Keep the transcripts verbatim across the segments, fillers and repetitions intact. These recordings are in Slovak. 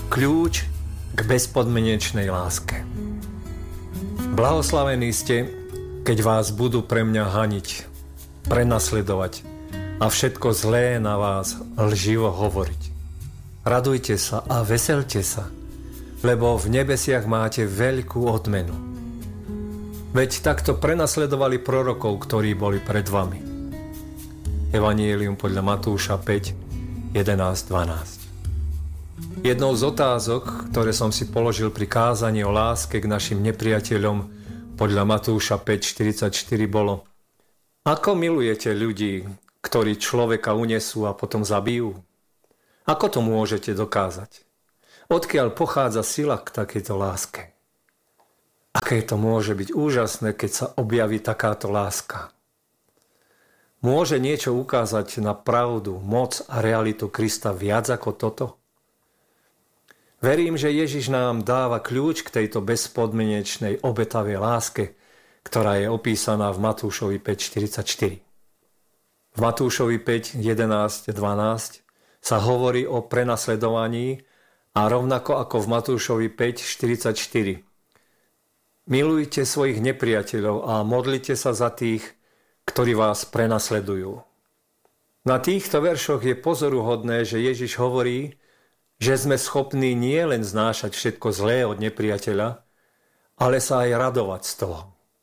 Kľúč k bezpodmienečnej láske. Blahoslavení ste, keď vás budú pre mňa haniť, prenasledovať a všetko zlé na vás lživo hovoriť. Radujte sa a veselte sa, lebo v nebesiach máte veľkú odmenu. Veď takto prenasledovali prorokov, ktorí boli pred vami. Evanjelium podľa Matúša päť, jedenásť, dvanásť. Jednou z otázok, ktoré som si položil pri kázaní o láske k našim nepriateľom podľa Matúša päť, štyridsaťštyri bolo: ako milujete ľudí, ktorí človeka unesú a potom zabijú? Ako to môžete dokázať? Odkiaľ pochádza sila k takejto láske? Aké to môže byť úžasné, keď sa objaví takáto láska? Môže niečo ukázať na pravdu, moc a realitu Krista viac ako toto? Verím, že Ježiš nám dáva kľúč k tejto bezpodmienečnej obetavej láske, ktorá je opísaná v Matúšovi päť, štyridsaťštyri. V Matúšovi päť, jedenásť, dvanásť sa hovorí o prenasledovaní a rovnako ako v Matúšovi päť, štyridsaťštyri. Milujte svojich nepriateľov a modlite sa za tých, ktorí vás prenasledujú. Na týchto veršoch je pozoruhodné, že Ježiš hovorí, že sme schopní nie len znášať všetko zlé od nepriateľa, ale sa aj radovať z toho.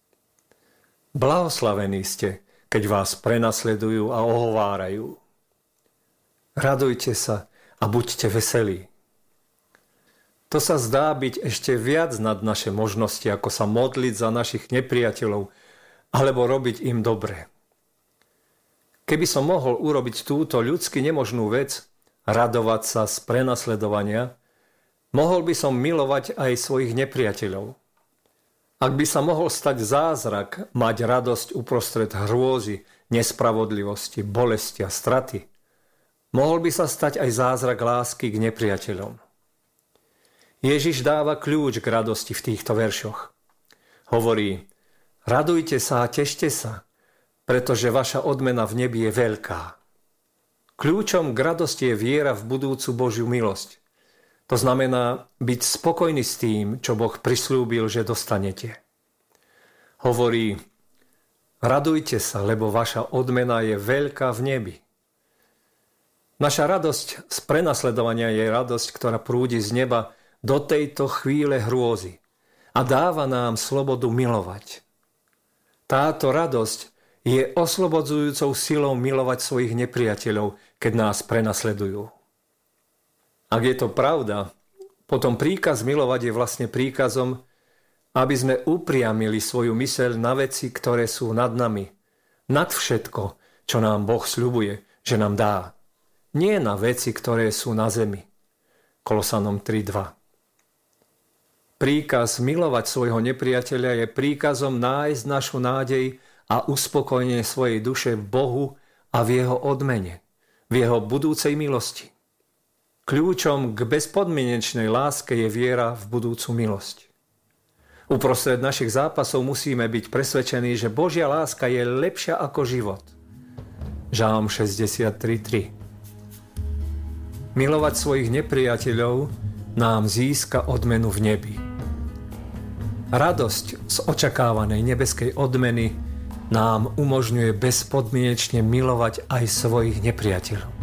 Blahoslavení ste, keď vás prenasledujú a ohovárajú. Radujte sa a buďte veselí. To sa zdá byť ešte viac nad naše možnosti, ako sa modliť za našich nepriateľov alebo robiť im dobre. Keby som mohol urobiť túto ľudsky nemožnú vec, radovať sa z prenasledovania, mohol by som milovať aj svojich nepriateľov. Ak by sa mohol stať zázrak, mať radosť uprostred hrôzy, nespravodlivosti, bolesti a straty, mohol by sa stať aj zázrak lásky k nepriateľom. Ježiš dáva kľúč k radosti v týchto veršoch. Hovorí: radujte sa a tešte sa, pretože vaša odmena v nebi je veľká. Kľúčom k radosti je viera v budúcu Božiu milosť. To znamená byť spokojný s tým, čo Boh prisľúbil, že dostanete. Hovorí: radujte sa, lebo vaša odmena je veľká v nebi. Naša radosť z prenasledovania je radosť, ktorá prúdi z neba do tejto chvíle hrôzy a dáva nám slobodu milovať. Táto radosť je oslobodzujúcou silou milovať svojich nepriateľov, keď nás prenasledujú. Ak je to pravda, potom príkaz milovať je vlastne príkazom, aby sme upriamili svoju myseľ na veci, ktoré sú nad nami, nad všetko, čo nám Boh sľubuje, že nám dá. Nie na veci, ktoré sú na zemi. Kolosanom tri dva. Príkaz milovať svojho nepriateľa je príkazom nájsť našu nádej a uspokojenie svojej duše v Bohu a v jeho odmene, v jeho budúcej milosti. Kľúčom k bezpodmienečnej láske je viera v budúcu milosť. Uprostred našich zápasov musíme byť presvedčení, že Božia láska je lepšia ako život. Žalm šesťdesiattri tri. Milovať svojich nepriateľov nám získa odmenu v nebi. Radosť z očakávanej nebeskej odmeny nám umožňuje bezpodmienečne milovať aj svojich nepriateľov.